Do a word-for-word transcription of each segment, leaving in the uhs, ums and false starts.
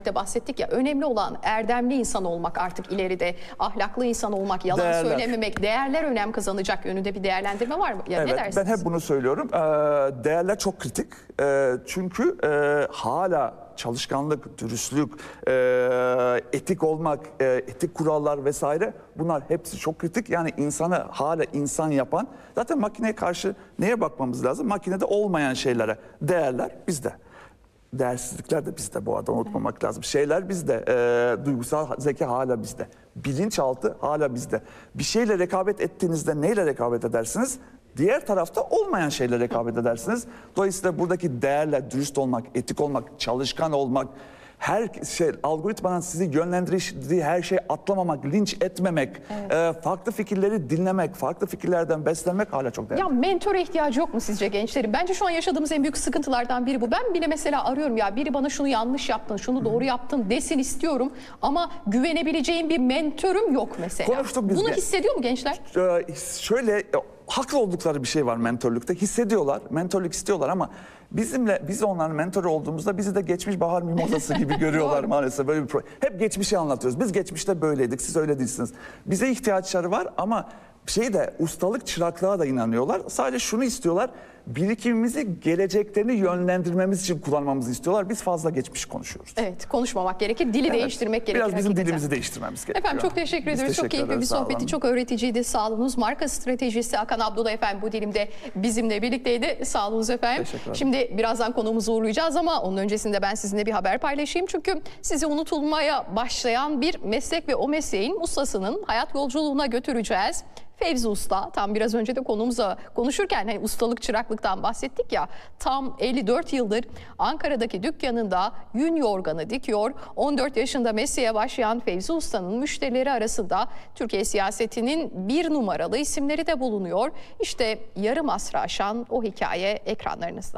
de bahsettik ya, önemli olan erdemli insan olmak, artık ileride ahlaklı insan olmak, yalan Değerler. söylememek, değerler önem kazanacak yönünde bir değerlendirme var mı? Ya evet, ne dersiniz? ben hep bunu söylüyorum. Ee, değerler çok kritik. Ee, çünkü e, hala çalışkanlık, dürüstlük, e, etik olmak, e, etik kurallar vesaire, bunlar hepsi çok kritik. Yani insanı hala insan yapan, zaten makineye karşı neye bakmamız lazım? Makinede olmayan şeylere. Değerler bizde. Değersizlikler de bizde, bu arada unutmamak evet. lazım. Şeyler bizde, e, duygusal zeka hala bizde. Bilinçaltı hala bizde. Bir şeyle rekabet ettiğinizde neyle rekabet edersiniz? Diğer tarafta olmayan şeyle rekabet edersiniz. Dolayısıyla buradaki değerler, dürüst olmak, etik olmak, çalışkan olmak, her şey, algoritmanın sizi yönlendirdiği her şeyi atlamamak, linç etmemek, evet. e, farklı fikirleri dinlemek, farklı fikirlerden beslenmek hala çok değerli. Ya mentora ihtiyacı yok mu sizce gençlerin? Bence şu an yaşadığımız en büyük sıkıntılardan biri bu. Ben bile mesela arıyorum, ya biri bana şunu yanlış yaptın, şunu doğru yaptın desin istiyorum ama güvenebileceğim bir mentorum yok mesela. Konuştuk biz Bunu de. hissediyor mu gençler? Ee, şöyle haklı oldukları bir şey var mentorlukta. Hissediyorlar, mentorluk istiyorlar ama bizimle, biz onların mentoru olduğumuzda bizi de geçmiş bahar mimozası gibi görüyorlar maalesef. Böyle bir pro- Hep geçmişi anlatıyoruz. Biz geçmişte böyleydik, siz öyle değilsiniz. Bize ihtiyaçları var ama şey de, ustalık, çıraklığa da inanıyorlar. Sadece şunu istiyorlar: birikimimizi geleceklerini yönlendirmemiz için kullanmamızı istiyorlar. Biz fazla geçmiş konuşuyoruz. Evet, konuşmamak gerekir, dili Evet, değiştirmek gerekir. Biraz bizim hakikaten. dilimizi değiştirmemiz gerekiyor. Efendim çok teşekkür Biz ederiz. teşekkür Çok keyifli ederiz, bir sağ sohbeti, olun. çok öğreticiydi. Sağolunuz. Marka stratejisi Hakan Abdullah efendim bu dilimde bizimle birlikteydi. Sağolunuz efendim. Teşekkür ederim. Şimdi birazdan konuğumuzu uğurlayacağız ama onun öncesinde ben sizinle bir haber paylaşayım. Çünkü sizi unutulmaya başlayan bir meslek ve o mesleğin ustasının hayat yolculuğuna götüreceğiz. Fevzi Usta, tam biraz önce de konumuzla konuşurken hani ustalık, çıraklıktan bahsettik ya, tam elli dört yıldır Ankara'daki dükkanında yün yorganı dikiyor. on dört yaşında mesleğe başlayan Fevzi Usta'nın müşterileri arasında Türkiye siyasetinin bir numaralı isimleri de bulunuyor. İşte yarım asrı aşan o hikaye ekranlarınızda.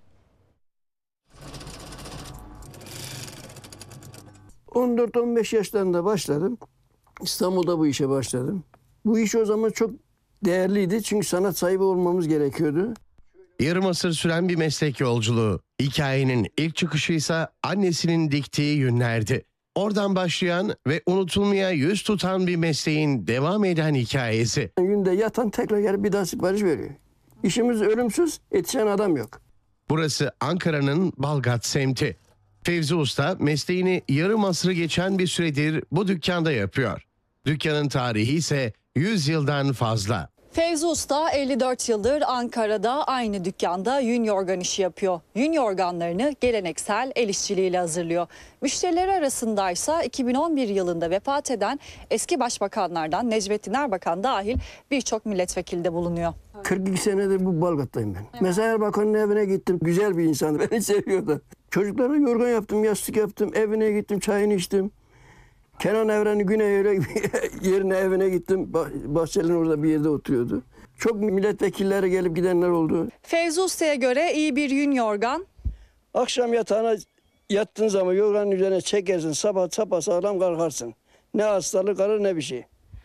on dört on beş yaşlarında başladım. İstanbul'da bu işe başladım. Bu iş o zaman çok değerliydi çünkü sanat sahibi olmamız gerekiyordu. Yarım asır süren bir meslek yolculuğu. Hikayenin ilk çıkışı ise annesinin diktiği yünlerdi. Oradan başlayan ve unutulmaya yüz tutan bir mesleğin devam eden hikayesi. Günde yatan tekrar gelip bir daha sipariş veriyor. İşimiz ölümsüz, yetişen adam yok. Burası Ankara'nın Balgat semti. Fevzi Usta mesleğini yarım asrı geçen bir süredir bu dükkanda yapıyor. Dükkanın tarihi ise yüz yıldan fazla. Fevzi Usta elli dört yıldır Ankara'da aynı dükkanda yün yorgan işi yapıyor. Yün yorganlarını geleneksel el işçiliğiyle hazırlıyor. Müşterileri arasındaysa iki bin on bir yılında vefat eden eski başbakanlardan Necmettin Erbakan dahil birçok milletvekili de bulunuyor. kırk iki senedir bu Balgat'tayım ben. Evet. Mesela Erbakan'ın evine gittim. Güzel bir insandı. Beni seviyordu. Çocuklara yorgan yaptım, yastık yaptım. Evine gittim, çayını içtim. Kenan Evren'i Güney yerine evine gittim. Bahçeli'nin orada bir yerde oturuyordu. Çok milletvekilleri gelip gidenler oldu. Fevzi Usta'ya göre iyi bir yün yorgan, Akşam yatağına yattığın zaman yorganın üzerine çekersin. Sabah sapasağlam kalkarsın. Ne hastalık alır ne bir şey.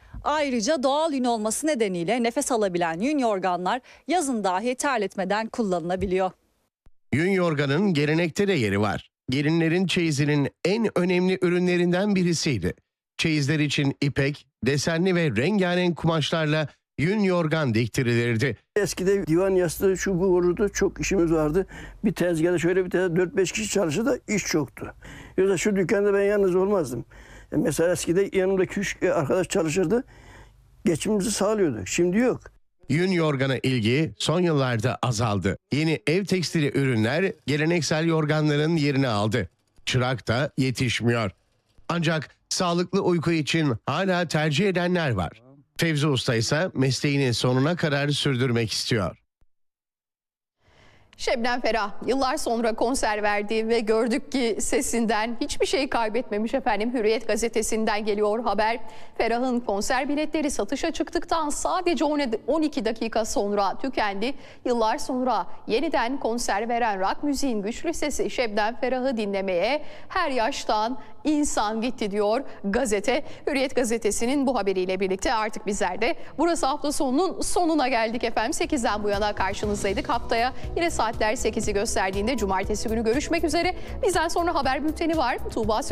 ayrıca doğal yün olması nedeniyle nefes alabilen yün yorganlar yazın dahi terletmeden kullanılabiliyor. Yün yorganın gelenekte de yeri var. Gelinlerin çeyizinin en önemli ürünlerinden birisiydi. Çeyizler için ipek, desenli ve rengarenk kumaşlarla yün yorgan diktirilirdi. Eskide divan yastığı şu bu olurdu. Çok işimiz vardı. Bir tezgahda şöyle bir tezgahda dört beş kişi çalışırdı. İş çoktu. Yoksa şu dükkanda ben yalnız olmazdım. Mesela eskide yanımdaki üç arkadaş çalışırdı. Geçimimizi sağlıyorduk. Şimdi yok. Yün yorgana ilgi son yıllarda azaldı. Yeni ev tekstili ürünler geleneksel yorganların yerini aldı. Çırak da yetişmiyor. Ancak sağlıklı uyku için hala tercih edenler var. Fevzi Usta ise mesleğini sonuna kadar sürdürmek istiyor. Şebnem Ferah yıllar sonra konser verdi ve gördük ki sesinden hiçbir şey kaybetmemiş efendim. Hürriyet gazetesinden geliyor haber. Ferah'ın konser biletleri satışa çıktıktan sadece on iki dakika sonra tükendi. Yıllar sonra yeniden konser veren rock müziğin güçlü sesi Şebnem Ferah'ı dinlemeye her yaştan insan gitti diyor gazete. Hürriyet gazetesinin bu haberiyle birlikte artık bizler de burası hafta sonunun sonuna geldik efendim. sekizden bu yana karşınızdaydık. Haftaya yine saat Saatler sekizi gösterdiğinde cumartesi günü görüşmek üzere. Bizden sonra haber bülteni var. Tuğba